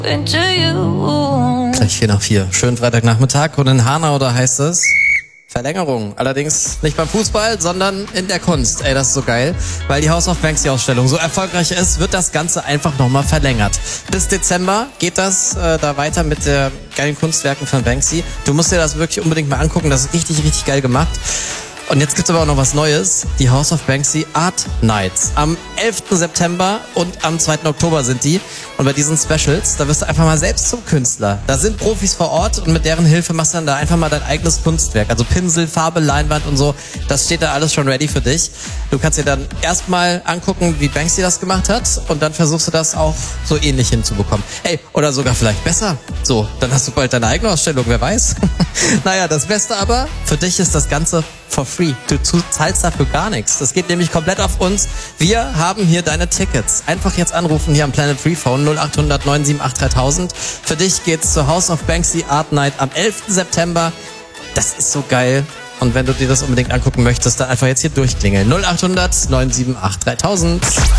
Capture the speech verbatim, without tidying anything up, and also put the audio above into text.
into you. Gleich vier nach vier. Schönen Freitagnachmittag. Und in Hanau, da heißt es Verlängerung. Allerdings nicht beim Fußball, sondern in der Kunst. Ey, das ist so geil. Weil die House of Banksy-Ausstellung so erfolgreich ist, wird das Ganze einfach nochmal verlängert. Bis Dezember geht das äh, da weiter mit der geilen Kunstwerken von Banksy. Du musst dir das wirklich unbedingt mal angucken. Das ist richtig, richtig geil gemacht. Und jetzt gibt's aber auch noch was Neues. Die House of Banksy Art Nights. Am elften September und am zweiten Oktober sind die. Und bei diesen Specials, da wirst du einfach mal selbst zum Künstler. Da sind Profis vor Ort und mit deren Hilfe machst du dann da einfach mal dein eigenes Kunstwerk. Also Pinsel, Farbe, Leinwand und so. Das steht da alles schon ready für dich. Du kannst dir dann erstmal angucken, wie Banksy das gemacht hat. Und dann versuchst du das auch so ähnlich hinzubekommen. Ey, oder sogar vielleicht besser. So, dann hast du bald deine eigene Ausstellung, wer weiß. Naja, das Beste aber, für dich ist das Ganze for free. Du zahlst dafür gar nichts. Das geht nämlich komplett auf uns. Wir haben hier deine Tickets. Einfach jetzt anrufen hier am Planet Freephone null acht hundert neun sieben acht dreitausend. Für dich geht's zur House of Banksy Art Night am elften September. Das ist so geil. Und wenn du dir das unbedingt angucken möchtest, dann einfach jetzt hier durchklingeln. null acht hundert neun sieben acht dreitausend.